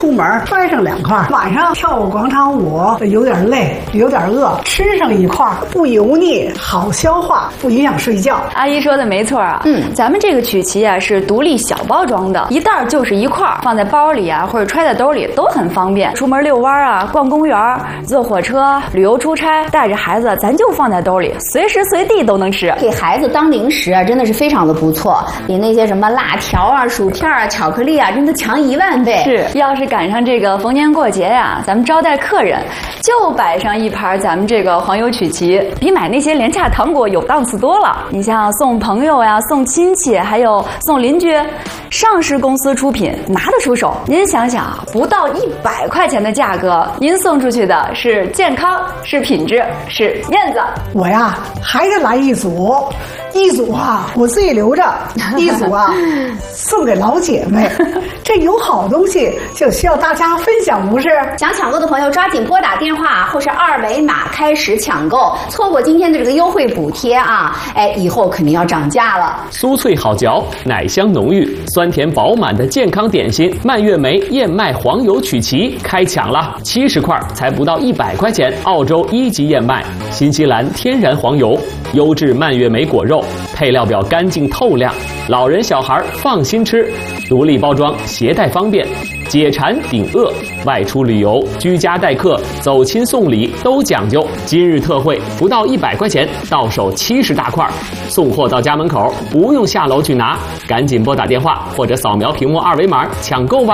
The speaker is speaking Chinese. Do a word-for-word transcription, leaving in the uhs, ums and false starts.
出门揣上两块，晚上跳个广场舞，有点累，有点饿，吃上一块，不油腻，好消化，不影响睡觉。 阿姨说的没错啊， 嗯， 咱们这个曲奇啊是独立小包装的，一袋就是一块，放在包里啊或者揣在兜里都很方便。出门遛弯啊，逛公园，坐火车，旅游出差，带着孩子咱就放在兜里，随时随地都能吃。 给孩子当零食啊，真的是非常的不错，比那些什么辣条啊、薯片啊、巧克力啊，真的强一万倍。 是，要是赶上这个逢年过节呀，咱们招待客人，就摆上一盘咱们这个黄油曲奇，比买那些廉价糖果有档次多了。你像送朋友呀、送亲戚，还有送邻居，上市公司出品，拿得出手。您想想，不到一百块钱的价格，您送出去的是健康，是品质，是面子。 我呀，还得来一组，一组啊，我自己留着，一组啊，送给老姐妹。这有好东西就需要大家分享，不是？ 想抢购的朋友抓紧拨打电话或是二维码开始抢购，错过今天的这个优惠补贴啊，哎，以后肯定要涨价了。 酥脆好嚼，奶香浓郁，酸甜饱满的健康点心蔓越莓燕麦黄油曲奇开抢了，七十块才不到一百块钱，澳洲一级燕麦，新西兰天然黄油，优质蔓越莓果肉，配料表干净透亮，老人小孩放心吃，独立包装，携带方便，解馋顶饿，外出旅游、居家待客、走亲送礼都讲究。今日特惠，不到一百块钱，到手七十大块，送货到家门口，不用下楼去拿，赶紧拨打电话或者扫描屏幕二维码抢购吧。